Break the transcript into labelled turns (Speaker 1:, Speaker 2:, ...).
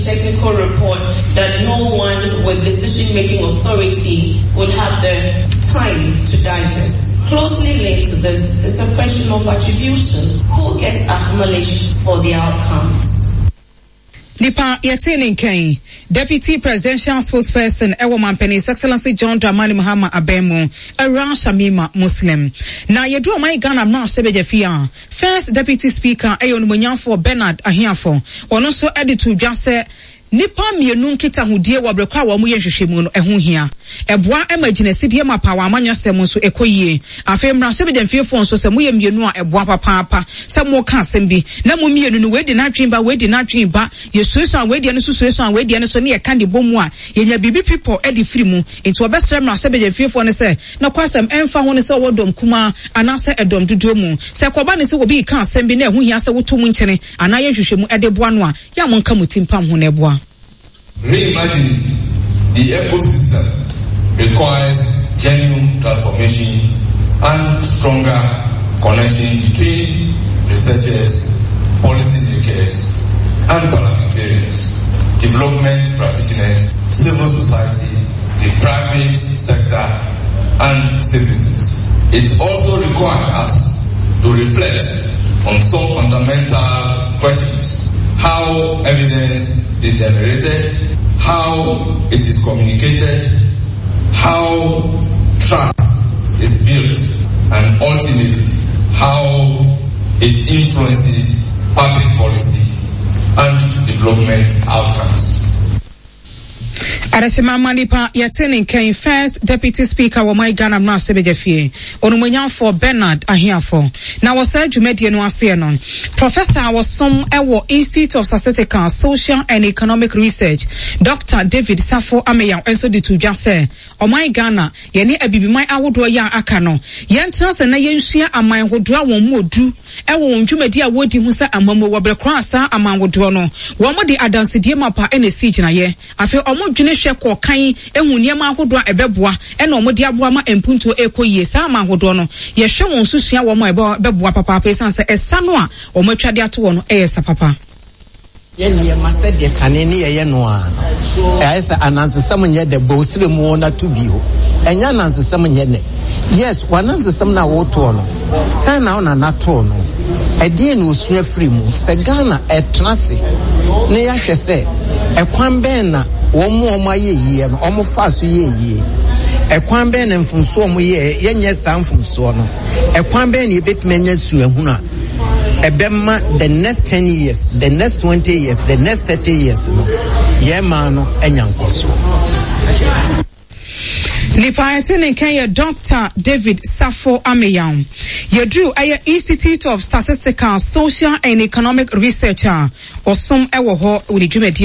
Speaker 1: technical report that no one with decision-making authority would have the time to digest. Closely linked to this is the question of attribution. Who gets acknowledged for the outcomes?
Speaker 2: Nipa Yatini Kane, Deputy Presidential Spokesperson Ewoman Penny's Excellency John Dramani Mahama Abemu, Iran Shamima Muslim. Now you do my Ghana now Sebejefia. First Deputy Speaker Ayon Munyanfo Bernard Ahiafo, or also added to just say Nipa mienu nkita hudie wabrekwa wa mu yehwehwemu no ehu hia eboa emagine sidie mapa wa amanyasem so ekoyie afemra sebedemfiefo nso se mu ye mienu a eboa papa se mu ka asem bi na mu mienu no wedi na twimba yesuesu a wedi ne susuesu a wedi ne so ne ye kan de bomu a yenya bibi people edi firi mu enti obesremra sebedemfiefo ne se na kwasem emfa ho ne se wodom kuma anase edom dudu mu se koba ne se obi ka asem bi na ehu hia se woto mu nkyene ana yehwehwemu ede boa no a ya monka mutimpam ho ne boa.
Speaker 3: Reimagining the ecosystem requires genuine transformation and stronger connection between researchers, policymakers, and parliamentarians, development practitioners, civil society, the private sector, and citizens. It also requires us to reflect on some fundamental questions. How evidence is generated, how it is communicated, how trust is built, and ultimately how it influences public policy and development outcomes.
Speaker 2: Arasema Manipa Yatini Kane, First Deputy Speaker wa my Ghana na Sebejefie Onumwenyanfo Bernard Ahiafo na wasa dwumadi no ase no Professor was some ewo Institute of Statistical, Social and Economic Research Dr. David Safo Ameyan enso de to dwase o my Ghana ye ne abibiman awodo ya aka no yentra se na yensua aman hodo a won mu odu ewo won dwumadi a wodi hu sa amamo wobrekra asa aman hodo no wo mo de adansedie mapa ene si ginaye afi omo dwene hwe kan ehu niema ahodo a ebeboa ena omo de aboa ma empunto ekoyie sa ma ahodo no ye hwe won susua wo mo ebeboa papa pesan se esa no a omo atwade ato wo no eyesa papa
Speaker 4: yenye masede kaneni ye no a esa anansesam nye de bosire mu na to bi ho enya anansesam nye ne yes wanansesam na wo to no sana ona na to no edie no osua free mu se Ghana etrase ne ya hwe se ekwan ben na omo ayeye no omo faso yeye ekwan ben na mfunso omo yenye sa mfunso no ekwan ben na ebetmenya suahunu ebema the next 10 years, the next 20 years, the next 30 years no yema no enyankoso.
Speaker 2: Nipaetene Kenya Dr. David Safo Ameyan. Yedru aya Institute of Statistical, Social and Economic Research or some ewo ho